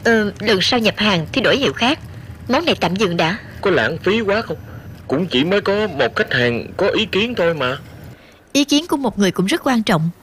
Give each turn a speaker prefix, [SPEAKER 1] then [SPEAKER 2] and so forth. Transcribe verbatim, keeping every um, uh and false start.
[SPEAKER 1] Ừ, lần sau nhập hàng thì đổi hiệu khác. Món này tạm dừng đã.
[SPEAKER 2] Có lãng phí quá không? Cũng chỉ mới có một khách hàng có ý kiến thôi mà.
[SPEAKER 3] Ý kiến của một người cũng rất quan trọng.